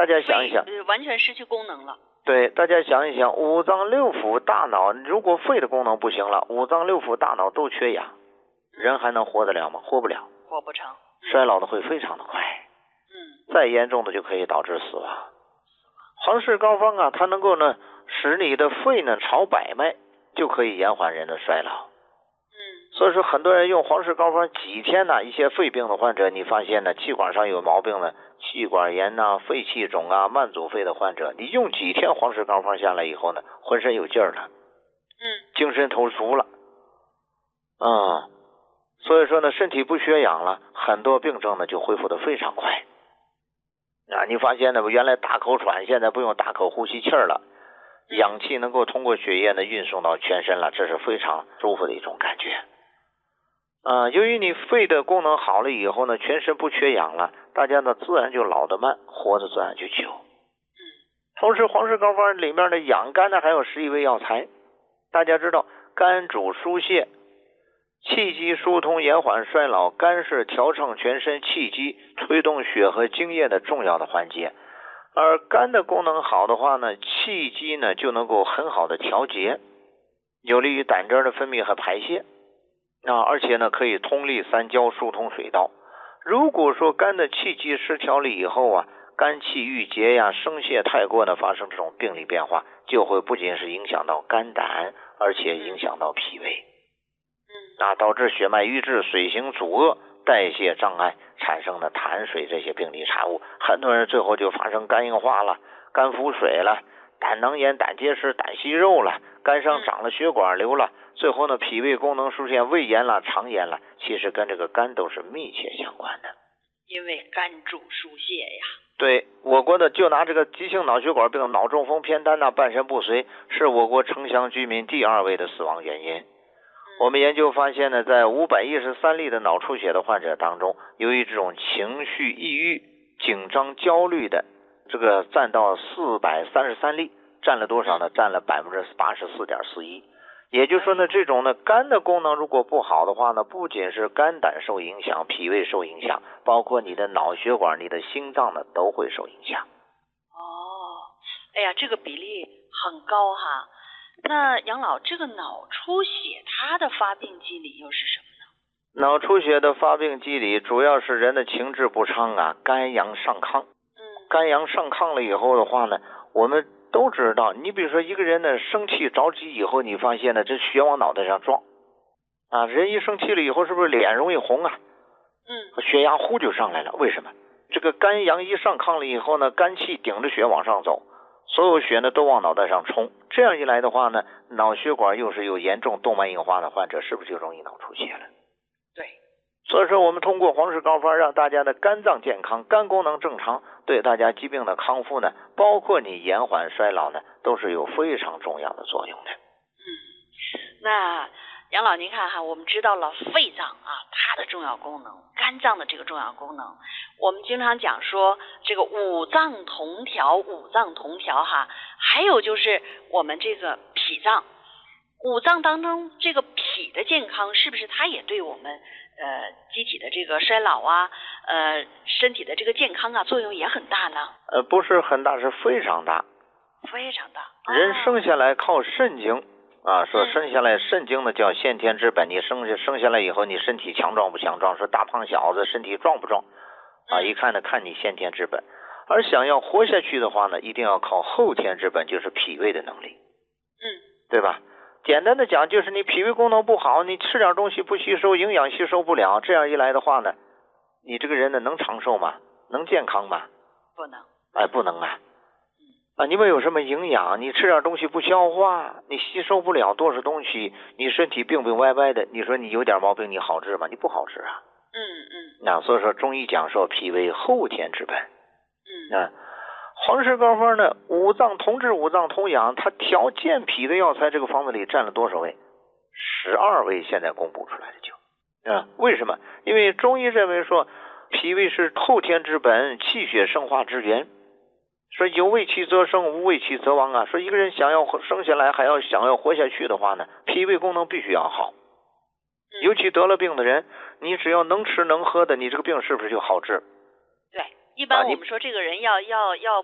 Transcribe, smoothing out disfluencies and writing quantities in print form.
大家想一想， 完全失去功能了。 对，大家想一想，五脏六腑大脑，如果肺的功能不行了，五脏六腑大脑都缺氧，人还能活得了吗？活不了， 活不成， 衰老的会非常的快，再严重的就可以导致死亡。黄氏膏方啊，它能够呢使你的肺呢朝百脉，就可以延缓人的衰老。所以说很多人用黄氏膏方几天呢，一些肺病的患者，你发现呢气管上有毛病了，气管炎呐、肺气肿啊、慢阻肺的患者，你用几天黄氏膏方下来以后呢，浑身有劲儿了，精神头足了，所以说呢，身体不缺氧了，很多病症呢就恢复得非常快。你发现呢，原来大口喘，现在不用大口呼吸气儿了，氧气能够通过血液呢运送到全身了，这是非常舒服的一种感觉。由于你肺的功能好了以后呢，全身不缺氧了，大家呢自然就老得慢，活得自然就久。同时黄氏膏方里面的养肝呢还有11味药材。大家知道肝主疏泄，气机疏通，延缓衰老，肝是调畅全身气机，推动血和精液的重要的环节。而肝的功能好的话呢，气机呢就能够很好的调节，有利于胆汁的分泌和排泄。而且呢可以通利三焦，疏通水道。如果说肝的气机失调了以后啊，肝气郁结呀、生泄太过呢，发生这种病理变化，就会不仅是影响到肝胆，而且影响到脾胃，导致血脉瘀滞、水行阻遏、代谢障碍，产生的痰水这些病理产物。很多人最后就发生肝硬化了、肝腹水了、胆囊炎、胆结石、胆息肉了，肝上长了血管瘤了，最后呢脾胃功能出现胃炎了、肠炎了，其实跟这个肝都是密切相关的。 因为肝主疏泄呀。 对，我国的就拿这个急性脑血管病、脑中风、偏瘫半身不遂，是我国城乡居民第2位的死亡原因。我们研究发现呢，在513例的脑出血的患者当中，由于这种情绪抑郁、紧张、焦虑的，这个占到433例，占了多少呢？占了84.41%。也就是说呢，这种呢肝的功能如果不好的话呢，不仅是肝胆受影响，脾胃受影响，包括你的脑血管、你的心脏呢都会受影响。 哎呀，这个比例很高哈。那杨老，这个脑出血它的发病机理又是什么呢？ 脑出血的发病机理主要是人的情志不昌啊，肝阳上亢。肝阳上亢了以后的话呢，我们都知道，你比如说一个人呢生气着急以后，你发现呢这血往脑袋上撞人一生气了以后是不是脸容易红啊？血压呼就上来了。为什么？这个肝阳一上亢了以后呢，肝气顶着血往上走，所有血呢都往脑袋上冲，这样一来的话呢，脑血管又是有严重动脉硬化的患者，是不是就容易脑出血了？ 对。 所以说我们通过黄氏膏方让大家的肝脏健康，肝功能正常，对大家疾病的康复呢，包括你延缓衰老呢，都是有非常重要的作用的。 那杨老您看哈，我们知道了肺脏它的重要功能，肝脏的这个重要功能，我们经常讲说这个五脏同调哈，还有就是我们这个脾脏，五脏当中这个脾的健康是不是它也对我们机体的这个衰老身体的这个健康作用也很大呢？ 不是很大，是非常大。 非常大。 人生下来靠肾精说生下来肾精呢叫先天之本，你生下来以后你身体强壮不强壮，说大胖小子身体壮不壮一看呢看你先天之本。而想要活下去的话呢，一定要靠后天之本，就是脾胃的能力。对吧？简单的讲就是你脾胃功能不好，你吃点东西不吸收，营养吸收不了，这样一来的话呢，你这个人呢能长寿吗？能健康吗？ 不能。 不能你们有什么营养？你吃点东西不消化，你吸收不了多少东西，你身体病病歪歪的，你说你有点毛病你好治吗？你不好治所以说中医讲说脾胃后天之本。黄氏膏方呢，五脏同治、五脏同养，它调健脾的药材这个方子里占了多少位？12位，现在公布出来的就为什么？因为中医认为说脾胃是后天之本，气血生化之源，说有胃气则生，无胃气则亡说一个人想要生下来，想要活下去的话呢，脾胃功能必须要好。尤其得了病的人，你只要能吃能喝的，你这个病是不是就好治？ 对，一般我们说这个人要